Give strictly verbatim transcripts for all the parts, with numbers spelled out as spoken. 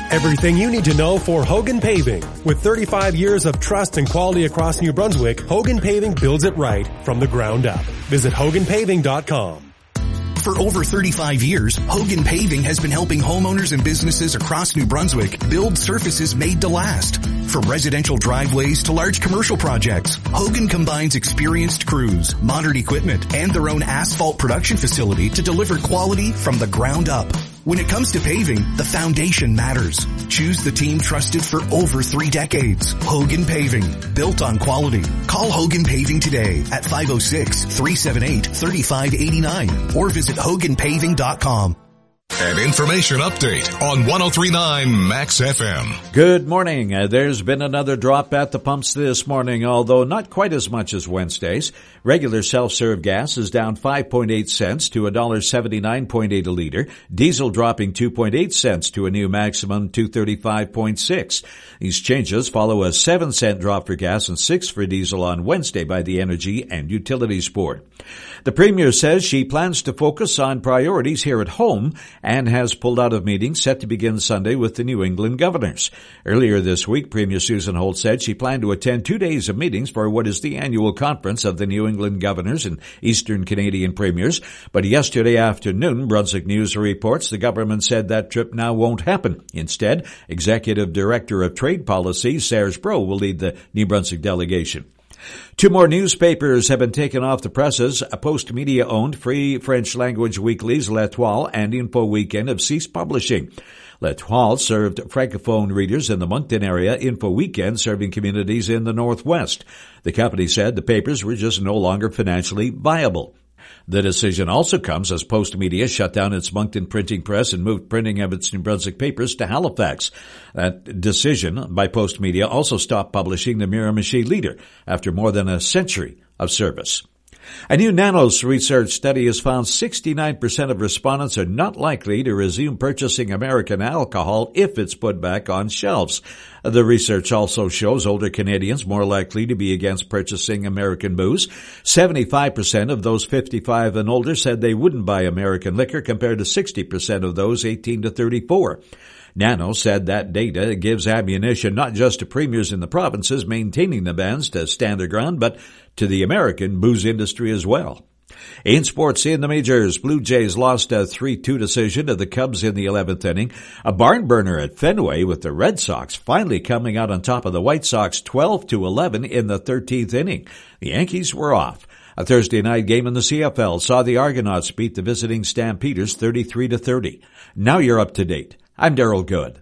Everything you need to know for Hogan Paving. With thirty-five years of trust and quality across New Brunswick, Hogan Paving builds it right from the ground up. Visit hogan paving dot com. For over thirty-five years, Hogan Paving has been helping homeowners and businesses across New Brunswick build surfaces made to last. From residential driveways to large commercial projects, Hogan combines experienced crews, modern equipment, and their own asphalt production facility to deliver quality from the ground up. When it comes to paving, the foundation matters. Choose the team trusted for over three decades. Hogan Paving, built on quality. Call Hogan Paving today at five oh six, three seven eight, three five eight nine or visit hogan paving dot com. An information update on one oh three point nine Max F M. Good morning. Uh, there's been another drop at the pumps this morning, although not quite as much as Wednesday's. Regular self-serve gas is down five point eight cents to one dollar seventy-nine point eight a liter. Diesel dropping two point eight cents to a new maximum two thirty-five point six. These changes follow a seven cent drop for gas and six for diesel on Wednesday by the Energy and Utilities Board. The Premier says she plans to focus on priorities here at home and has pulled out of meetings set to begin Sunday with the New England governors. Earlier this week, Premier Susan Holt said she planned to attend two days of meetings for what is the annual conference of the New England governors and Eastern Canadian premiers. But yesterday afternoon, Brunswick News reports the government said that trip now won't happen. Instead, Executive Director of Trade Policy, Serge Bro, will lead the New Brunswick delegation. Two more newspapers have been taken off the presses. Post Media-owned free French-language weeklies L'Etoile and Info Weekend have ceased publishing. L'Etoile served Francophone readers in the Moncton area, Info Weekend serving communities in the Northwest. The company said the papers were just no longer financially viable. The decision also comes as Post Media shut down its Moncton printing press and moved printing of its New Brunswick papers to Halifax. That decision by Post Media also stopped publishing the Miramichi Leader after more than a century of service. A new Nanos research study has found sixty-nine percent of respondents are not likely to resume purchasing American alcohol if it's put back on shelves. The research also shows older Canadians more likely to be against purchasing American booze. seventy-five percent of those fifty-five and older said they wouldn't buy American liquor compared to sixty percent of those eighteen to thirty-four. Nano said that data gives ammunition not just to premiers in the provinces maintaining the bans to stand their ground, but to the American booze industry as well. In sports in the majors, Blue Jays lost a three two decision to the Cubs in the eleventh inning. A barn burner at Fenway with the Red Sox finally coming out on top of the White Sox twelve to eleven in the thirteenth inning. The Yankees were off. A Thursday night game in the C F L saw the Argonauts beat the visiting Stampeders thirty-three to thirty. Now you're up to date. I'm Daryl Good.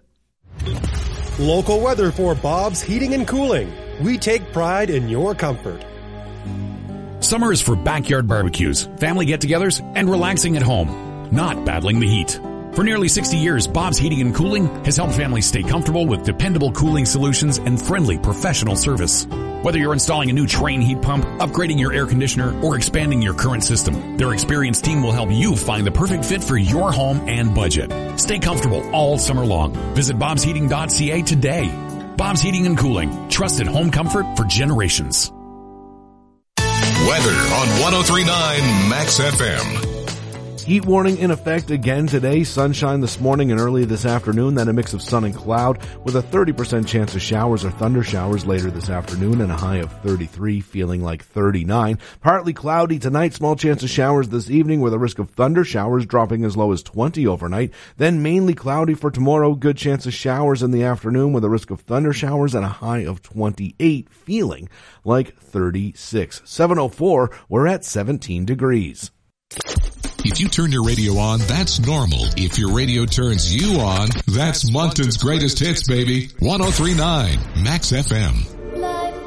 Local weather for Bob's Heating and Cooling. We take pride in your comfort. Summer is for backyard barbecues, family get-togethers, and relaxing at home, not battling the heat. For nearly sixty years, Bob's Heating and Cooling has helped families stay comfortable with dependable cooling solutions and friendly professional service. Whether you're installing a new Trane heat pump, upgrading your air conditioner, or expanding your current system, their experienced team will help you find the perfect fit for your home and budget. Stay comfortable all summer long. Visit bobs heating dot c a today. Bob's Heating and Cooling, trusted home comfort for generations. Weather on one oh three point nine Max F M. Heat warning in effect again today. Sunshine this morning and early this afternoon, then a mix of sun and cloud with a thirty percent chance of showers or thunder showers later this afternoon and a high of thirty-three, feeling like thirty-nine. Partly cloudy tonight, small chance of showers this evening with a risk of thunder showers dropping as low as twenty overnight. Then mainly cloudy for tomorrow, good chance of showers in the afternoon with a risk of thunder showers and a high of twenty-eight, feeling like thirty-six. seven oh four, we're at seventeen degrees. If you turn your radio on, that's normal. If your radio turns you on, that's Moncton's greatest hits, baby. one oh three point nine Max F M.